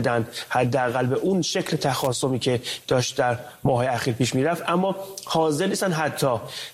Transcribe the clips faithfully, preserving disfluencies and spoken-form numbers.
بدن، حداقل به اون شکل تخاصمی که داشت در ماه اخیر پیش میرفت، اما حاضر نیستن حتی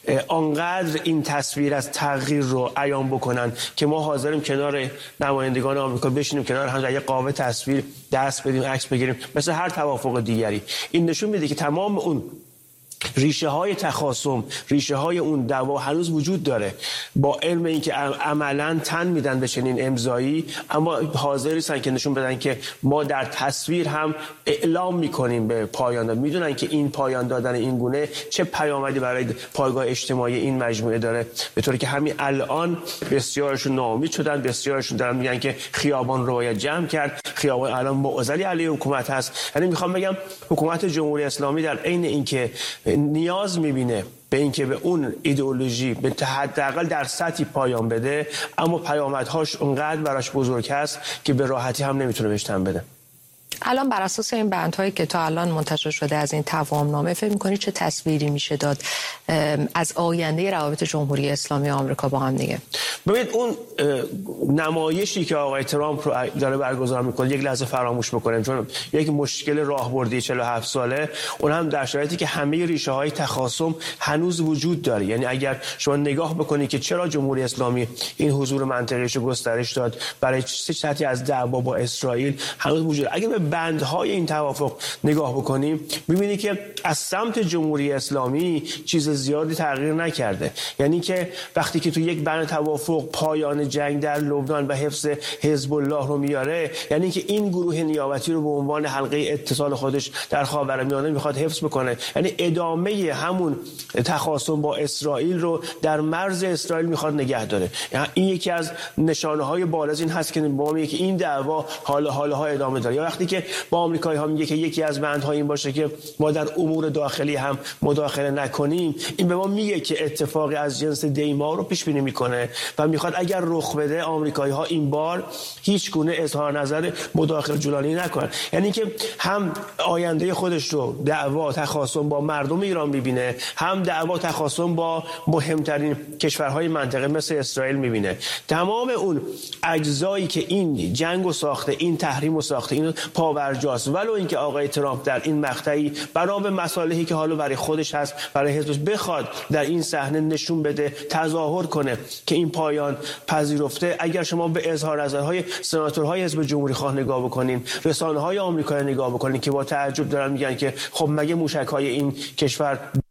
آنقدر این تصویر از تغییر رو عیان بکنن که ما حاضریم کنار نمایندگان آمریکا بشینیم کنار هم در یک قاب تصویر دست بدیم، عکس بگیریم، مثل هر توافق دیگری. این نشون میده که تمام اون ریشه های تخاصم، ریشه های اون دعوا هنوز وجود داره، با علم اینکه عملاً تن میدن به چنین امضایی، اما حاضر نیستن که نشون بدن که ما در تصویر هم اعلام میکنیم به پایان دادن. میدونن که این پایان دادن این گونه چه پیامدی برای پایگاه اجتماعی این مجموعه داره، به طوری که همین الان بسیارشون ناامید شدن، بسیارشون دارن میگن که خیابان رو باید جمع کرد، خیابان الان معضلی علیه حکومت هست. یعنی میخوام بگم حکومت جمهوری اسلامی در عین اینکه نیاز میبینه به اینکه به اون ایدئولوژی به حداقل در سطحی پایان بده، اما پیامدهاش اونقدر براش بزرگ هست که به راحتی هم نمیتونه بهش تن بده. الان بر اساس این بندهایی که تا الان منتشر شده از این تفاهمنامه، فکر می‌کنید چه تصویری میشه داد از آینده روابط جمهوری اسلامی آمریکا با هم دیگه؟ ببینید اون نمایشی که آقای ترامپ رو داره برگزار میکنه یک لحظه فراموش بکنیم، چون یک مشکل راهبردی چهل و هفت ساله، اون هم در شرایطی که همه ریشه های تخاصم هنوز وجود داره. یعنی اگر شما نگاه بکنید که چرا جمهوری اسلامی این حضور منطقه‌ایش رو گسترش داد، برای چه سطحی از دعوا با اسرائیل هنوز وجود. اگه به بندهای این توافق نگاه بکنیم می‌بینید که از سمت جمهوری اسلامی چیز زیادی تغییر نکرده. یعنی که وقتی که تو یک بند توافق پایان جنگ در لبنان و حفظ حزب الله رو میاره، یعنی که این گروه نیابتی رو به عنوان حلقه اتصال خودش در خاورمیانه میخواد حفظ بکنه، یعنی ادامه همون تخاصم با اسرائیل رو در مرز اسرائیل میخواد نگه داره. یعنی این یکی از نشانه‌های بارز این هست که با میگه که این دعوا حال حالها ادامه داره. یا وقتی که با آمریکایی‌ها میگه که یکی از بندها این باشه که ما در امور داخلی هم مداخله نکنیم، این به ما میگه که اتفاقی از جنس دیمار رو پیش بینی میکنه و میخواد اگر رخ بده آمریکایی‌ها این بار هیچ گونه اظهار نظر مداخله جولانی نکنن. یعنی که هم آینده خودش رو دعوا تخاصم با مردم ایران میبینه، هم دعوا تخاصم با مهمترین کشورهای منطقه مثل اسرائیل میبینه. تمام اون اجزایی که این جنگو ساخته، این تحریمو ساخته، این پاورجاست، ولو اینکه آقای ترامپ در این مقطعی بنا به مصالحی که حالا برای خودش هست، برای حزبش بخواد در این صحنه نشون بده، تظاهر کنه که این پایان پذیرفته. اگر شما به اظهار نظرهای سناتورهای حزب جمهوری خواه نگاه بکنین، رسانه‌های آمریکایی نگاه بکنین که با تعجب دارن میگن که خب مگه موشک‌های این کشور